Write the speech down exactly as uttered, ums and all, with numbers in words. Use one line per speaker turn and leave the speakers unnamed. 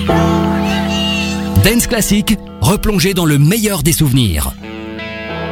Dance Classique, replongé dans le meilleur des souvenirs.